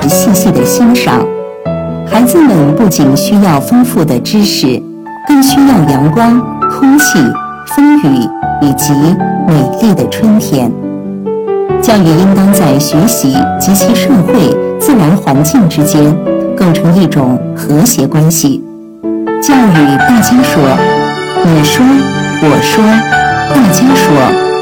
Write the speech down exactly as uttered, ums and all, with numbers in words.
细细的欣赏。孩子们不仅需要丰富的知识，更需要阳光、空气、风雨以及美丽的春天。教育应当在学习及其社会自然环境之间构成一种和谐关系。教育大家说，你说，我说，大家说。